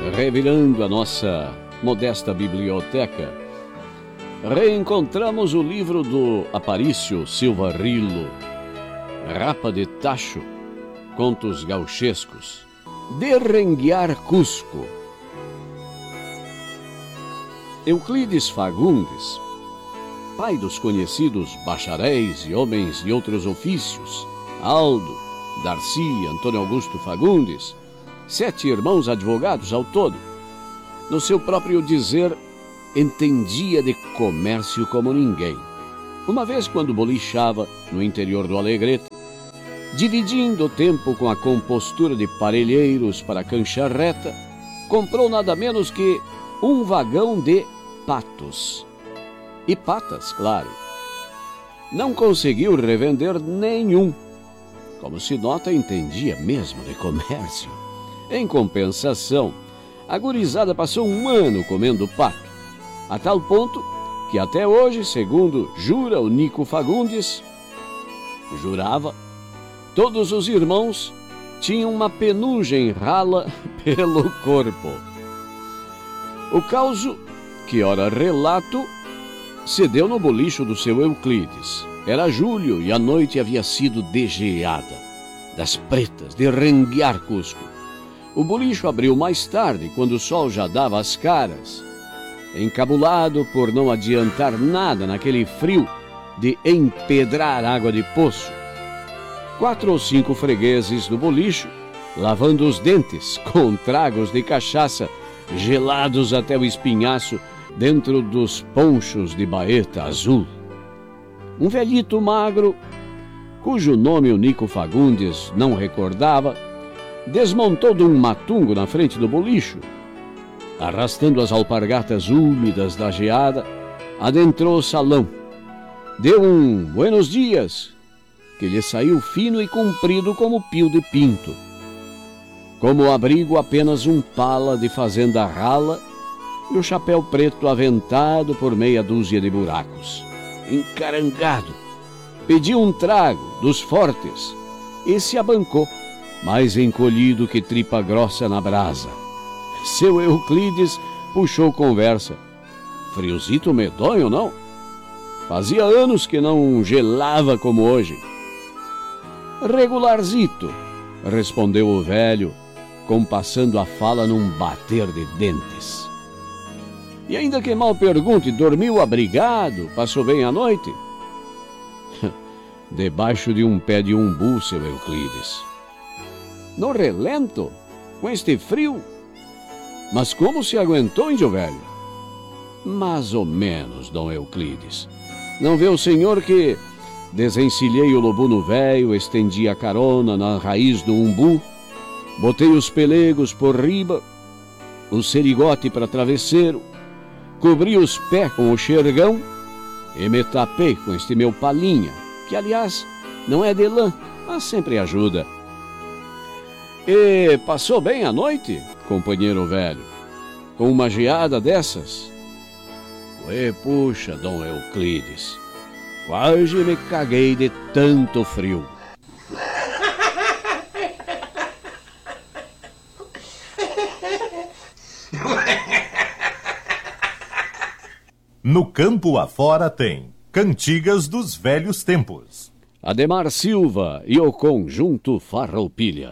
revirando a nossa modesta biblioteca, reencontramos o livro do Aparício Silva Rilo, Rapa de Tacho, Contos Gauchescos, Derrenguear Cusco. Euclides Fagundes, pai dos conhecidos bacharéis e homens de outros ofícios, Aldo, Darcy, Antônio Augusto Fagundes, 7 irmãos advogados ao todo, no seu próprio dizer, entendia de comércio como ninguém. Uma vez, quando bolichava no interior do Alegrete, dividindo o tempo com a compostura de parelheiros para a cancha reta, comprou nada menos que um vagão de patos. E patas, claro. Não conseguiu revender nenhum. Como se nota, entendia mesmo de comércio. Em compensação, a gurizada passou um ano comendo pato, a tal ponto que até hoje, segundo jura o Nico Fagundes, jurava, todos os irmãos tinham uma penugem rala pelo corpo. O causo, que ora relato, se deu no bolicho do seu Euclides. Era julho e a noite havia sido degeada, das pretas, de renguear Cusco. O bolicho abriu mais tarde, quando o sol já dava as caras. Encabulado por não adiantar nada naquele frio de empedrar água de poço, 4 ou 5 fregueses do bolicho, lavando os dentes com tragos de cachaça gelados até o espinhaço dentro dos ponchos de baeta azul. Um velhito magro, cujo nome o Nico Fagundes não recordava, desmontou de um matungo na frente do bolicho. Arrastando as alpargatas úmidas da geada, adentrou o salão. Deu um buenos dias, que lhe saiu fino e comprido como pio de pinto. Como abrigo, apenas um pala de fazenda rala e o chapéu preto aventado por meia dúzia de buracos. Encarangado, pediu um trago dos fortes e se abancou, mais encolhido que tripa grossa na brasa. Seu Euclides puxou conversa. Friozito medonho, não? Fazia anos que não gelava como hoje. Regularzito, respondeu o velho, compassando a fala num bater de dentes. E ainda que mal pergunte, dormiu abrigado, passou bem a noite? Debaixo de um pé de umbu, seu Euclides. No relento? Com este frio? Mas como se aguentou, índio velho? Mais ou menos, Dom Euclides. Não vê o senhor que desencilhei o lobuno velho, estendi a carona na raiz do umbu, botei os pelegos por riba, o serigote para travesseiro, cobri os pés com o xergão e me tapei com este meu palinha, que, aliás, não é de lã, mas sempre ajuda. E passou bem a noite, companheiro velho, com uma geada dessas? Ué, puxa, Dom Euclides, quase me caguei de tanto frio. No campo afora tem Cantigas dos Velhos Tempos. Ademar Silva e o Conjunto Farroupilha.